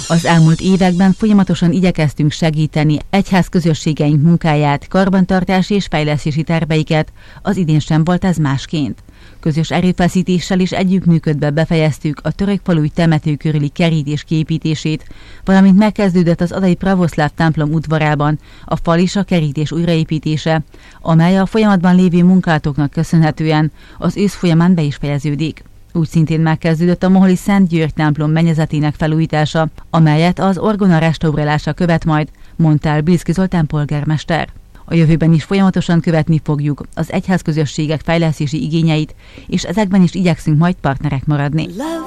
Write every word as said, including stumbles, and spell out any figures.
Az elmúlt években folyamatosan igyekeztünk segíteni egyházközösségeink munkáját, karbantartási és fejlesztési terveiket, az idén sem volt ez másként. Közös erőfeszítéssel és együttműködve befejeztük a Törökfaluj temető körüli kerítés kiépítését, valamint megkezdődött az adai pravoszláv templom udvarában a fal és a kerítés újraépítése, amely a folyamatban lévő munkátoknak köszönhetően az ősz folyamán be is fejeződik. Úgy szintén megkezdődött a moholi Szent György templom mennyezetének felújítása, amelyet az orgona restaurálása követ majd, mondta el Bilszky Zoltán polgármester. A jövőben is folyamatosan követni fogjuk az egyházközösségek fejlesztési igényeit, és ezekben is igyekszünk majd partnerek maradni.